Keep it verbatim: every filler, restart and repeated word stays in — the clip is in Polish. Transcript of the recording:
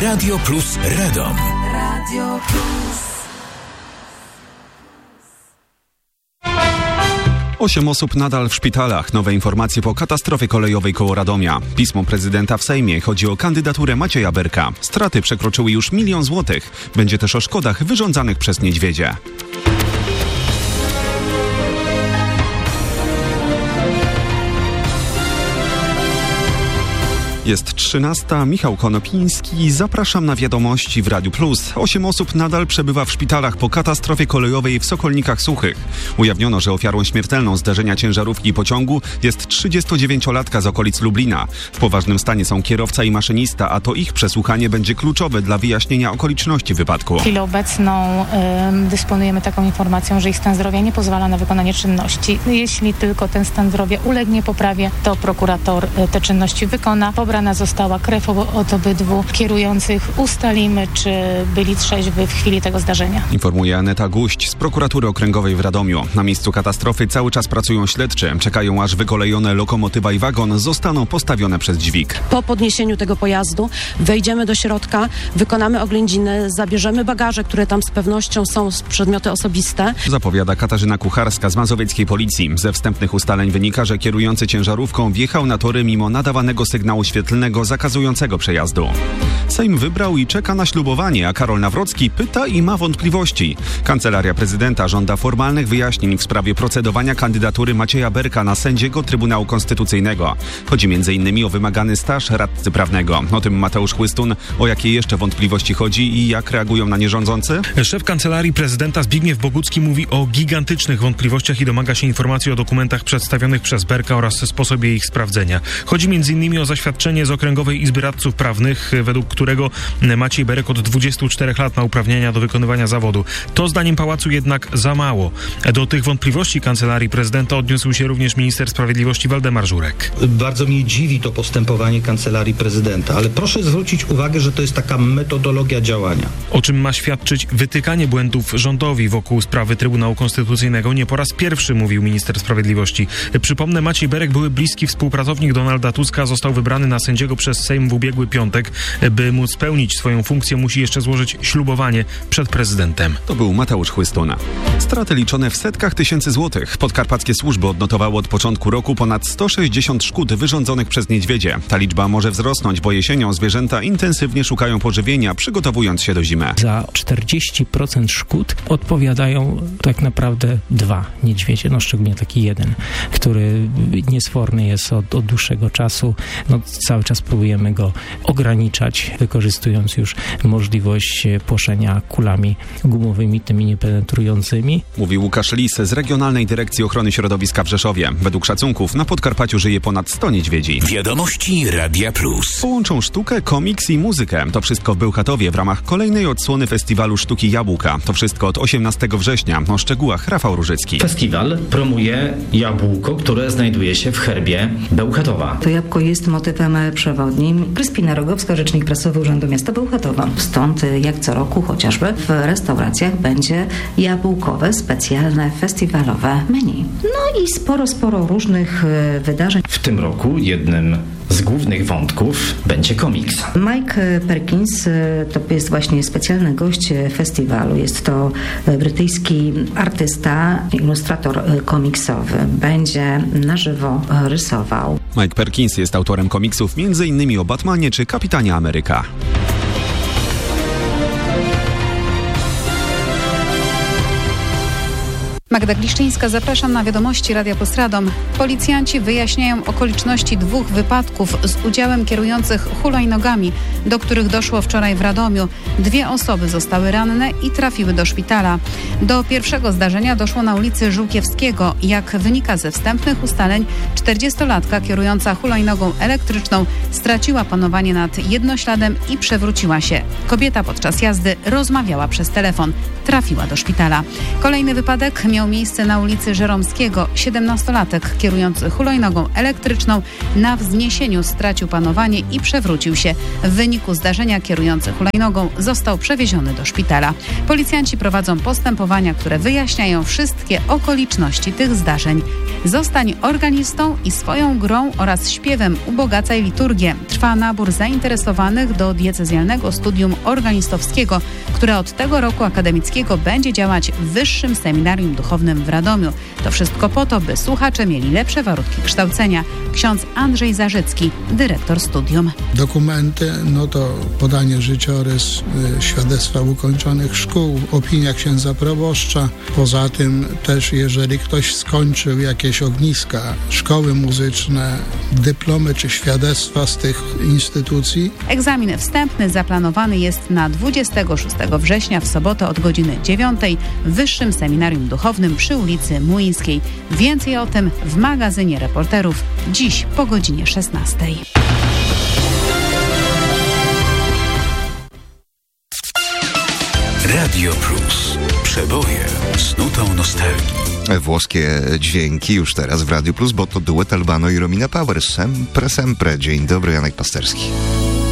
Radio Plus Radom. Radio Plus. Osiem osób nadal w szpitalach. Nowe informacje po katastrofie kolejowej koło Radomia. Pismo prezydenta w Sejmie. Chodzi o kandydaturę Macieja Berka. Straty przekroczyły już milion złotych. Będzie też o szkodach wyrządzanych przez niedźwiedzie. Jest trzynasta. Michał Konopiński. Zapraszam na wiadomości w Radiu Plus. Osiem osób nadal przebywa w szpitalach po katastrofie kolejowej w Sokolnikach Suchych. Ujawniono, że ofiarą śmiertelną zdarzenia ciężarówki i pociągu jest trzydziestodziewięciolatka z okolic Lublina. W poważnym stanie są kierowca i maszynista, a to ich przesłuchanie będzie kluczowe dla wyjaśnienia okoliczności wypadku. W chwilę obecną y, dysponujemy taką informacją, że ich stan zdrowia nie pozwala na wykonanie czynności. Jeśli tylko ten stan zdrowia ulegnie poprawie, to prokurator y, te czynności wykona. Pobrana została krew od obydwu kierujących. Ustalimy, czy byli trzeźwi w chwili tego zdarzenia. Informuje Aneta Guść z prokuratury okręgowej w Radomiu. Na miejscu katastrofy cały czas pracują śledczy. Czekają, aż wykolejone lokomotywa i wagon zostaną postawione przez dźwig. Po podniesieniu tego pojazdu wejdziemy do środka, wykonamy oględziny, zabierzemy bagaże, które tam z pewnością są przedmioty osobiste. Zapowiada Katarzyna Kucharska z mazowieckiej policji. Ze wstępnych ustaleń wynika, że kierujący ciężarówką wjechał na tory mimo nadawanego sygnału świetlnego zakazującego przejazdu. Sejm wybrał i czeka na ślubowanie, a Karol Nawrocki pyta i ma wątpliwości. Kancelaria Prezydenta żąda formalnych wyjaśnień w sprawie procedowania kandydatury Macieja Berka na sędziego Trybunału Konstytucyjnego. Chodzi m.in. o wymagany staż radcy prawnego. O tym Mateusz Chłystun. O jakie jeszcze wątpliwości chodzi i jak reagują na nie rządzący? Szef Kancelarii Prezydenta Zbigniew Bogucki mówi o gigantycznych wątpliwościach i domaga się informacji o dokumentach przedstawionych przez Berka oraz sposobie ich sprawdzenia. Chodzi m.in. o zaświadczenie z Okręgowej Izby Radców Prawnych, według którego Maciej Berek od dwudziestu czterech lat ma uprawnienia do wykonywania zawodu. To zdaniem Pałacu jednak za mało. Do tych wątpliwości Kancelarii Prezydenta odniósł się również minister sprawiedliwości Waldemar Żurek. Bardzo mnie dziwi to postępowanie Kancelarii Prezydenta, ale proszę zwrócić uwagę, że to jest taka metodologia działania. O czym ma świadczyć wytykanie błędów rządowi wokół sprawy Trybunału Konstytucyjnego. Nie po raz pierwszy, mówił minister sprawiedliwości. Przypomnę, Maciej Berek, były bliski współpracownik Donalda Tuska, został wybrany na sędziego przez Sejm w ubiegły piątek. By móc spełnić swoją funkcję, musi jeszcze złożyć ślubowanie przed prezydentem. To był Mateusz Chłystun. Straty liczone w setkach tysięcy złotych. Podkarpackie służby odnotowały od początku roku ponad sto sześćdziesiąt szkód wyrządzonych przez niedźwiedzie. Ta liczba może wzrosnąć, bo jesienią zwierzęta intensywnie szukają pożywienia, przygotowując się do zimy. Za czterdzieści procent szkód odpowiadają tak naprawdę dwa niedźwiedzie, no szczególnie taki jeden, który niesforny jest od, od dłuższego czasu. No, cały czas próbujemy go ograniczać, wykorzystując już możliwość płoszenia kulami gumowymi, tymi niepenetrującymi. Mówi Łukasz Lis z Regionalnej Dyrekcji Ochrony Środowiska w Rzeszowie. Według szacunków na Podkarpaciu żyje ponad sto niedźwiedzi. Wiadomości Radia Plus. Połączą sztukę, komiks i muzykę. To wszystko w Bełchatowie w ramach kolejnej odsłony Festiwalu Sztuki Jabłka. To wszystko od osiemnastego września. O szczegółach Rafał Różycki. Festiwal promuje jabłko, które znajduje się w herbie Bełchatowa. To jabłko jest motywem przewodnim. Kryspina Rogowska, rzecznik prasowy Urzędu Miasta Bełchatowa. Stąd jak co roku chociażby w restauracjach będzie jabłkowe, specjalne, festiwalowe menu. No i sporo, sporo różnych wydarzeń. W tym roku jednym z głównych wątków będzie komiks. Mike Perkins to jest właśnie specjalny gość festiwalu. Jest to brytyjski artysta, ilustrator komiksowy. Będzie na żywo rysował. Mike Perkins jest autorem komiksów między innymi o Batmanie czy Kapitanie Ameryka. Magda Gliszczyńska, zapraszam na wiadomości Radia Plus Radom. Policjanci wyjaśniają okoliczności dwóch wypadków z udziałem kierujących hulajnogami, do których doszło wczoraj w Radomiu. Dwie osoby zostały ranne i trafiły do szpitala. Do pierwszego zdarzenia doszło na ulicy Żółkiewskiego. Jak wynika ze wstępnych ustaleń, czterdziestolatka kierująca hulajnogą elektryczną straciła panowanie nad jednośladem i przewróciła się. Kobieta podczas jazdy rozmawiała przez telefon. Trafiła do szpitala. Kolejny wypadek miał miał miejsce na ulicy Żeromskiego. siedemnastolatek kierujący hulajnogą elektryczną na wzniesieniu stracił panowanie i przewrócił się. W wyniku zdarzenia kierujący hulajnogą został przewieziony do szpitala. Policjanci prowadzą postępowania, które wyjaśniają wszystkie okoliczności tych zdarzeń. Zostań organistą i swoją grą oraz śpiewem ubogacaj liturgię. Trwa nabór zainteresowanych do diecezjalnego studium organistowskiego, które od tego roku akademickiego będzie działać w Wyższym Seminarium Duchownym w Radomiu. To wszystko po to, by słuchacze mieli lepsze warunki kształcenia. Ksiądz Andrzej Zarzycki, dyrektor studium. Dokumenty, no to podanie życiorys, y, świadectwa ukończonych szkół, opinia księdza proboszcza. Poza tym też, jeżeli ktoś skończył jakieś ogniska, szkoły muzyczne, dyplomy czy świadectwa z tych instytucji. Egzamin wstępny zaplanowany jest na dwudziestego szóstego września w sobotę od godziny dziewiątej w Wyższym Seminarium Duchownym przy ulicy Młyńskiej. Więcej o tym w magazynie Reporterów dziś po godzinie szesnastej. Radio Plus. Przeboje z nutą nostalgii. Włoskie dźwięki już teraz w Radio Plus, bo to duet Albano i Romina Power. Sempre, sempre. Dzień dobry, Janek Pasterski.